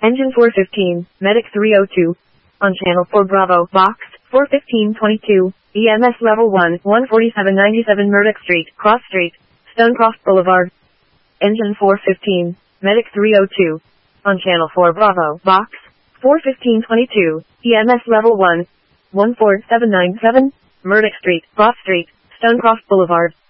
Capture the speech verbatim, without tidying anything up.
Engine four fifteen, Medic three oh two. On channel four Bravo, box, four fifteen twenty-two, E M S level one, one forty-seven ninety-seven Murdoch Street, Cross Street, Stonecroft Boulevard. Engine four fifteen, Medic three oh two. On channel four Bravo, box, four fifteen twenty-two, E M S level one, one four seven nine seven, Murdoch Street, Cross Street, Stonecroft Boulevard.